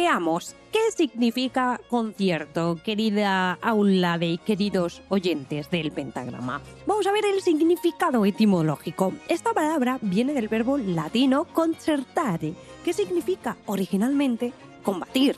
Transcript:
Veamos, ¿qué significa concierto, querida Aula y queridos oyentes del pentagrama? Vamos a ver el significado etimológico. Esta palabra viene del verbo latino concertare, que significa originalmente combatir.